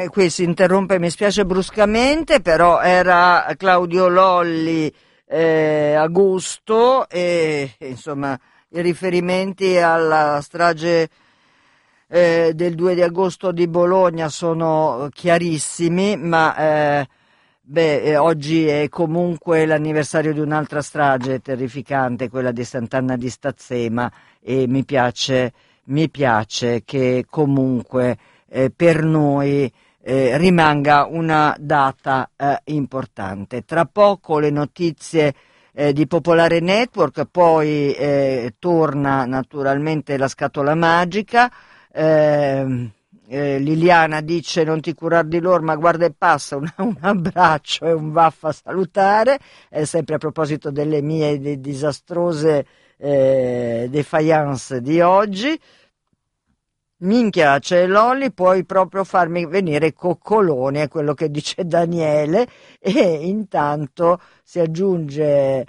qui si interrompe, mi spiace bruscamente, però era Claudio Lolli, agosto, e insomma i riferimenti alla strage del 2 di agosto di Bologna sono chiarissimi, ma oggi è comunque l'anniversario di un'altra strage terrificante, quella di Sant'Anna di Stazzema, e mi piace che comunque per noi rimanga una data importante. Tra poco le notizie di Popolare Network, poi torna naturalmente la scatola magica. Liliana dice: non ti curar di loro, ma guarda e passa, un abbraccio e un vaffa salutare, sempre a proposito delle mie disastrose defiance di oggi. Minchia, c'è Lolli, puoi proprio farmi venire coccoloni, è quello che dice Daniele, e intanto si aggiunge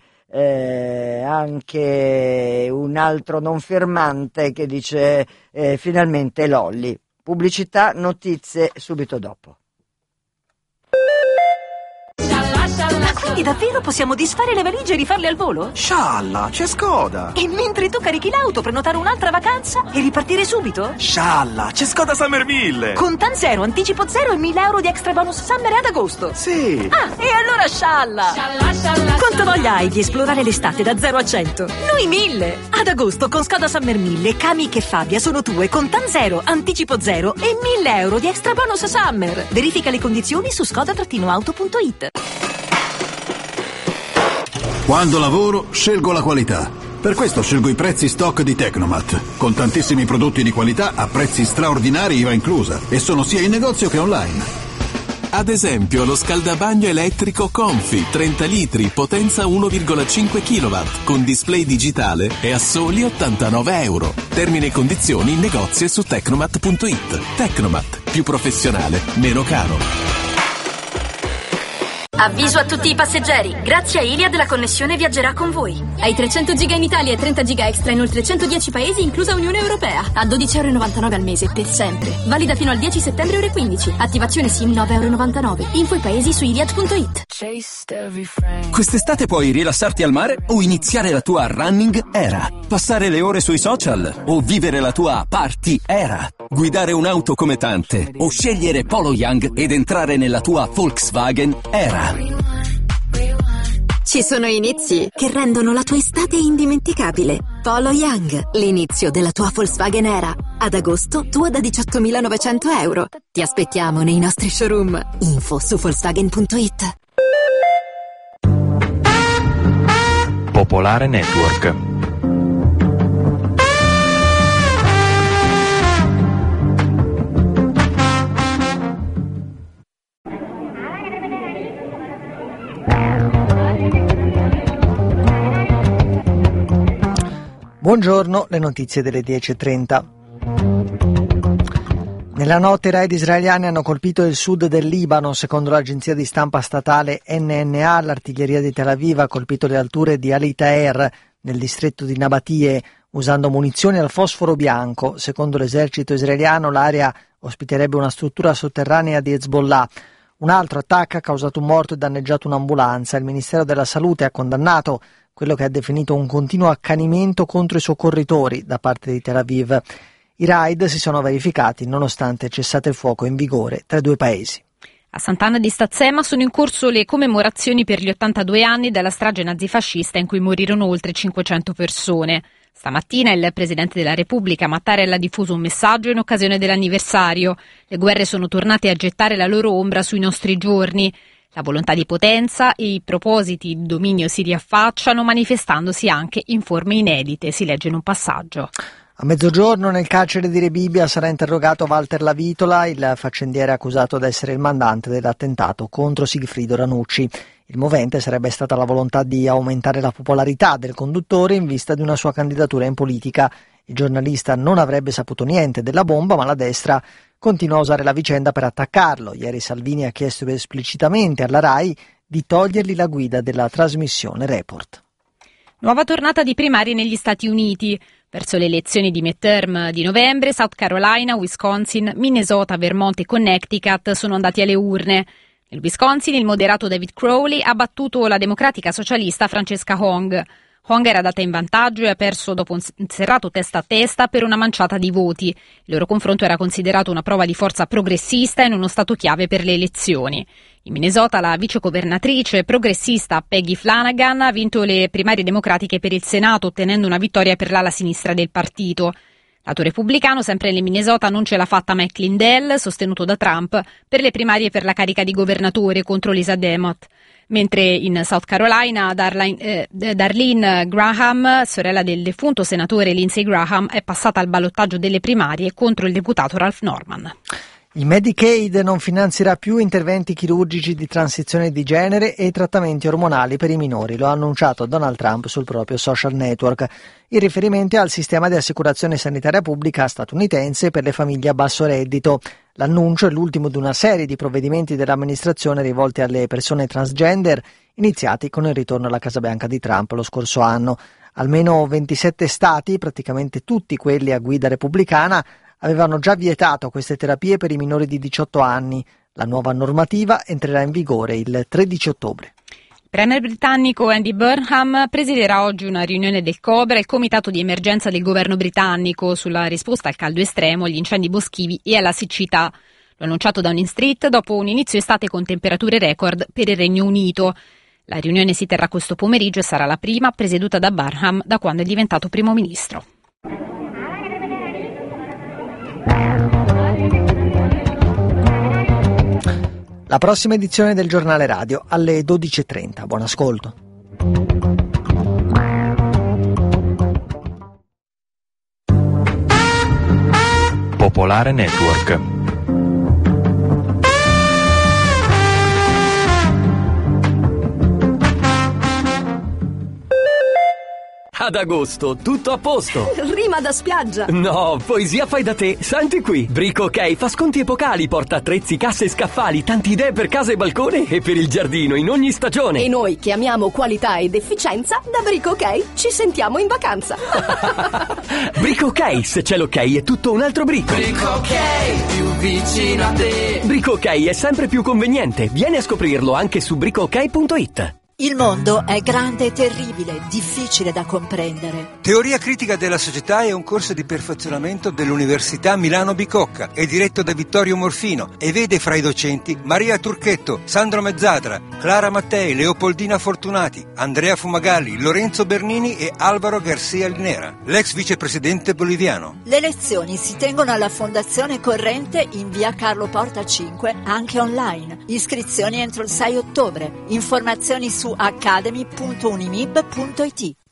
anche un altro non firmante che dice finalmente Lolli. Pubblicità, notizie subito dopo. Quindi davvero possiamo disfare le valigie e rifarle al volo? Scialla, c'è Skoda! E mentre tu carichi l'auto, prenotare un'altra vacanza e ripartire subito? Scialla, c'è Skoda Summer 1000! Con zero, anticipo zero e 1.000 euro di extra bonus summer ad agosto! Sì! Ah, e allora scialla! Quanto voglia hai di esplorare l'estate da 0 a 100? Noi 1000! Ad agosto con Skoda Summer 1000, Kamiq e Fabia sono tue con zero, anticipo zero e 1.000 euro di extra bonus summer! Verifica le condizioni su skoda-auto.it. Quando lavoro, scelgo la qualità. Per questo scelgo i prezzi stock di Tecnomat, con tantissimi prodotti di qualità a prezzi straordinari, IVA inclusa, e sono sia in negozio che online. Ad esempio lo scaldabagno elettrico Confi 30 litri, potenza 1,5 kW, con display digitale e a soli 89 euro. Termini e condizioni in negozio e su Tecnomat.it. Tecnomat, più professionale, meno caro. Avviso a tutti i passeggeri, grazie a Iliad la connessione viaggerà con voi. Hai 300 giga in Italia e 30 giga extra in oltre 110 paesi, inclusa Unione Europea. A 12,99 € al mese, per sempre. Valida fino al 10 settembre ore 15. Attivazione SIM 9,99 €. Info i paesi su Iliad.it. Quest'estate puoi rilassarti al mare o iniziare la tua running era. Passare le ore sui social o vivere la tua party era. Guidare un'auto come tante o scegliere Polo Young ed entrare nella tua Volkswagen era. Ci sono inizi che rendono la tua estate indimenticabile. Polo Young, l'inizio della tua Volkswagen era. Ad agosto, tua da 18.900 euro. Ti aspettiamo nei nostri showroom. Info su Volkswagen.it. Popolare Network. Buongiorno, le notizie delle 10:30. Nella notte i raid israeliani hanno colpito il sud del Libano. Secondo l'agenzia di stampa statale NNA, l'artiglieria di Tel Aviv ha colpito le alture di Ali Taher, nel distretto di Nabatie, usando munizioni al fosforo bianco. Secondo l'esercito israeliano, l'area ospiterebbe una struttura sotterranea di Hezbollah. Un altro attacco ha causato un morto e danneggiato un'ambulanza. Il Ministero della Salute ha condannato quello che ha definito un continuo accanimento contro i soccorritori da parte di Tel Aviv. I raid si sono verificati nonostante il cessate il fuoco in vigore tra i due paesi. A Sant'Anna di Stazzema sono in corso le commemorazioni per gli 82 anni della strage nazifascista in cui morirono oltre 500 persone. Stamattina il Presidente della Repubblica Mattarella ha diffuso un messaggio in occasione dell'anniversario. Le guerre sono tornate a gettare la loro ombra sui nostri giorni. La volontà di potenza e i propositi di dominio si riaffacciano, manifestandosi anche in forme inedite, si legge in un passaggio. A mezzogiorno nel carcere di Rebibbia sarà interrogato Walter Lavitola, il faccendiere accusato di essere il mandante dell'attentato contro Sigfrido Ranucci. Il movente sarebbe stata la volontà di aumentare la popolarità del conduttore in vista di una sua candidatura in politica. Il giornalista non avrebbe saputo niente della bomba, ma la destra continua a usare la vicenda per attaccarlo. Ieri Salvini ha chiesto esplicitamente alla RAI di togliergli la guida della trasmissione Report. Nuova tornata di primari negli Stati Uniti. Verso le elezioni di midterm di novembre, South Carolina, Wisconsin, Minnesota, Vermont e Connecticut sono andati alle urne. Nel Wisconsin il moderato David Crowley ha battuto la democratica socialista Francesca Hong. Hong era data in vantaggio e ha perso dopo un serrato testa a testa per una manciata di voti. Il loro confronto era considerato una prova di forza progressista in uno stato chiave per le elezioni. In Minnesota la vicegovernatrice progressista Peggy Flanagan ha vinto le primarie democratiche per il Senato, ottenendo una vittoria per l'ala sinistra del partito. Lato repubblicano, sempre nel Minnesota, non ce l'ha fatta Mike Lindell, sostenuto da Trump, per le primarie per la carica di governatore contro Lisa Demott. Mentre in South Carolina Darlene Graham, sorella del defunto senatore Lindsey Graham, è passata al ballottaggio delle primarie contro il deputato Ralph Norman. Il Medicaid non finanzierà più interventi chirurgici di transizione di genere e trattamenti ormonali per i minori, lo ha annunciato Donald Trump sul proprio social network. Il riferimento è al sistema di assicurazione sanitaria pubblica statunitense per le famiglie a basso reddito. L'annuncio è l'ultimo di una serie di provvedimenti dell'amministrazione rivolti alle persone transgender, iniziati con il ritorno alla Casa Bianca di Trump lo scorso anno. Almeno 27 stati, praticamente tutti quelli a guida repubblicana, avevano già vietato queste terapie per i minori di 18 anni. La nuova normativa entrerà in vigore il 13 ottobre. Il premier britannico Andy Burnham presiderà oggi una riunione del COBRA, il comitato di emergenza del governo britannico, sulla risposta al caldo estremo, agli incendi boschivi e alla siccità. Lo annunciato Downing Street dopo un inizio estate con temperature record per il Regno Unito. La riunione si terrà questo pomeriggio e sarà la prima presieduta da Burnham da quando è diventato primo ministro. La prossima edizione del Giornale Radio alle 12.30. Buon ascolto. Popolare Network. Ad agosto, tutto a posto. Rima da spiaggia. No, poesia fai da te. Senti qui. Brico OK fa sconti epocali, porta attrezzi, casse e scaffali, tanti idee per casa e balcone e per il giardino in ogni stagione. E noi che amiamo qualità ed efficienza, da Brico OK ci sentiamo in vacanza. Brico OK, se c'è l'ok è tutto un altro brico. Brico OK, più vicino a te. Brico OK è sempre più conveniente. Vieni a scoprirlo anche su bricook.it. Il mondo è grande e terribile, difficile da comprendere. Teoria critica della società è un corso di perfezionamento dell'Università Milano Bicocca. È diretto da Vittorio Morfino e vede fra i docenti Maria Turchetto, Sandro Mezzadra, Clara Mattei, Leopoldina Fortunati, Andrea Fumagalli, Lorenzo Bernini e Alvaro Garcia Linera, l'ex vicepresidente boliviano. Le lezioni si tengono alla Fondazione Corrente in via Carlo Porta 5, anche online. Iscrizioni entro il 6 ottobre. Informazioni su academy.unimib.it.